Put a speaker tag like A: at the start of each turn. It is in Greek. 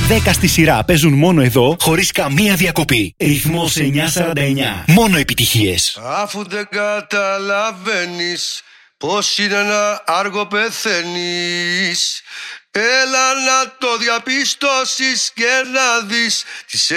A: 10 στη σειρά παίζουν μόνο εδώ, χωρίς καμία διακοπή. Ρυθμός 949. Μόνο επιτυχίες.
B: Αφού δεν καταλαβαίνεις πως είναι ένα άργο πεθαίνεις, έλα να το διαπιστώσεις και να δεις τις